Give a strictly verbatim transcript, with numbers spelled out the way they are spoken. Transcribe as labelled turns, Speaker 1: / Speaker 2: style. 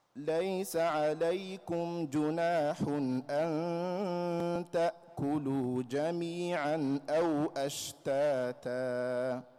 Speaker 1: ليس عليكم جناح أن تأكلوا جميعا أو أشتاتا